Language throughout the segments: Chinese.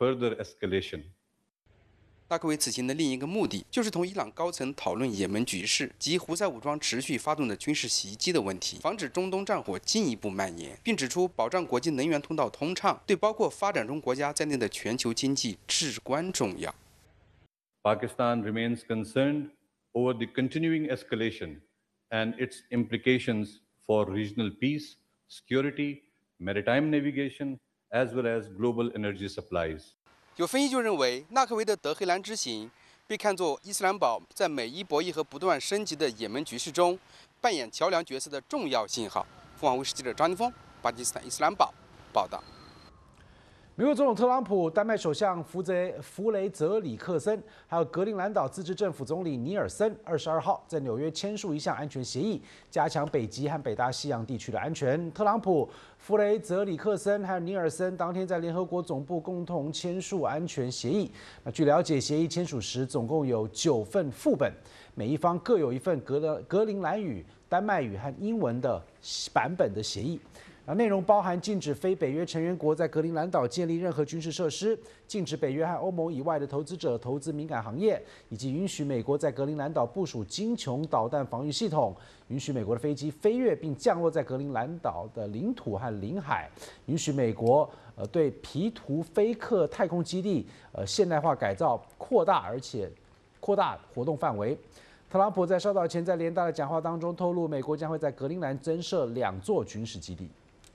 further escalation. 纳科维此行的另一个目的，就是同伊朗高层讨论也门局势及胡塞武装持续发动的军事袭击的问题，防止中东战火进一步蔓延，并指出保障国际能源通道通畅，对包括发展中国家在内的全球经济至关重要。 Pakistan remains concerned over the continuing escalation and its implications for regional peace, security, maritime navigation, as well as global energy supplies. 有分析就认为，纳科维的德黑兰之行被看作伊斯兰堡在美伊博弈和不断升级的也门局势中扮演桥梁角色的重要信号。凤凰卫视记者张金峰，巴基斯坦伊斯兰堡报道。 美国总统特朗普、丹麦首相弗雷泽里克森，还有格陵兰岛自治政府总理尼尔森，22号在纽约签署一项安全协议，加强北极和北大西洋地区的安全。特朗普、弗雷泽里克森还有尼尔森当天在联合国总部共同签署安全协议。那据了解，协议签署时总共有9份副本，每一方各有一份格陵兰语、丹麦语和英文的版本的协议。内容包含禁止非北约成员国在格陵兰岛建立任何军事设施，禁止北约和欧盟以外的投资者投资敏感行业，以及允许美国在格陵兰岛部署精穹导弹防御系统，允许美国的飞机飞越并降落在格陵兰岛的领土和领海，允许美国对皮图菲克太空基地现代化改造扩大活动范围。特朗普在稍早前在联大的讲话当中透露，美国将会在格陵兰增设2座军事基地。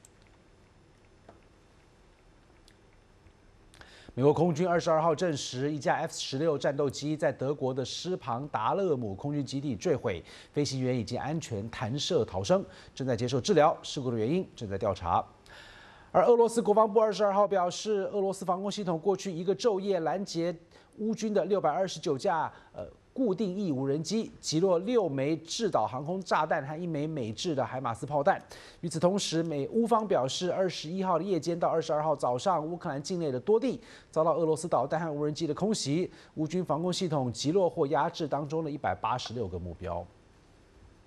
美国空军22号证实，一架 F-16战斗机在德国的施庞达勒姆空军基地坠毁，飞行员已经安全弹射逃生，正在接受治疗，事故的原因正在调查。而俄罗斯国防部22号表示，俄罗斯防空系统过去一个昼夜拦截乌军的629架固定翼无人机，击落6枚制导航空炸弹和1枚美制的海马斯炮弹。与此同时，乌方表示，21号的夜间到22号早上，乌克兰境内的多地遭到俄罗斯导弹和无人机的空袭，乌军防空系统击落或压制当中的186个目标。